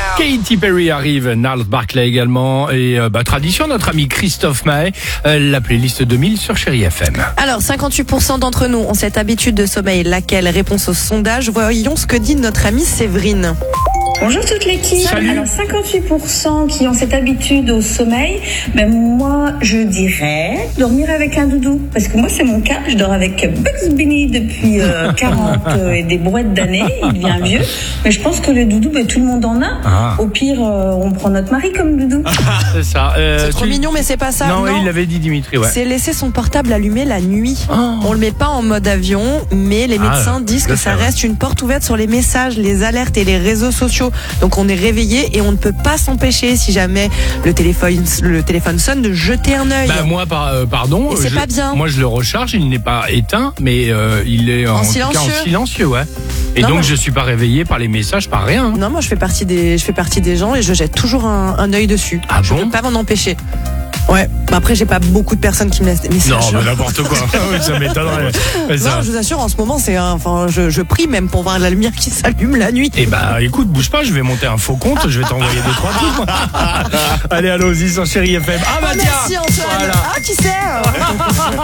Katy Perry arrive, Gnarls Barclay également et tradition, notre ami Christophe Maé, la playlist 2000 sur Chéri FM. Alors 58% d'entre nous ont cette habitude de sommeil. Laquelle? Réponse au sondage. Voyons ce que dit notre amie Séverine. Bonjour toute l'équipe. Salut. Alors 58% qui ont cette habitude au sommeil, moi je dirais dormir avec un doudou. Parce que moi c'est mon cas, je dors avec Bugs Bunny depuis 40 et des brouettes d'années, il devient vieux. Mais je pense que le doudou, tout le monde en a. Ah. Au pire, on prend notre mari comme doudou. C'est ça. C'est trop mignon, mais c'est pas ça. Non, il l'avait dit Dimitri, ouais. C'est laisser son portable allumé la nuit. On le met pas en mode avion, mais les médecins disent que ça reste une porte ouverte sur les messages, les alertes et les réseaux sociaux. Donc on est réveillé et on ne peut pas s'empêcher, si jamais le téléphone sonne, de jeter un œil. Moi, pardon. Et c'est pas bien. Moi, je le recharge, il n'est pas éteint, mais il est en silencieux. tout cas en silencieux, ouais. Et Non, donc, moi- je suis pas réveillé par les messages, par rien. Non, moi je fais partie des gens et je jette toujours un œil dessus. Ah Je bon? peux pas m'en empêcher. Ouais. Après, j'ai pas beaucoup de personnes qui me laissent des messages. Non, mais n'importe quoi. Ça m'étonnerait. Mais ça- Non, je vous assure, en ce moment, je prie même pour voir la lumière qui s'allume la nuit. Eh écoute, bouge pas, je vais monter un faux compte, je vais t'envoyer 2-3 trucs. moi. Allez, allons-y sur Chéri FM. Ah, tiens. Merci Antoine. Voilà. Ah, qui sait